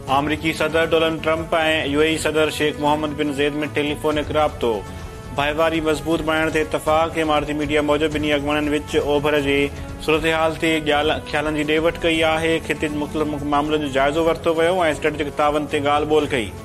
अमरीकी सदर Donald Trump ऐं यूएई सदर शेख मोहम्मद बिन ज़ैद में टेलीफोनिक राब्तो भाईवारी मज़बूत बणाइण ते इतफ़ाक़। इमारती मीडिया मूजिबि ॿिन्ही अॻुवाणनि विच ओभर जे सूरतहाल ते ख़्यालनि जी ॾे वठि कई आहे। ख़िते मुख़्तलिफ़ मामलनि जो जाइज़ो वरितो वियो ऐं स्ट्रेटेजिक तावन ते ॻाल्हि ॿोल्हि कई।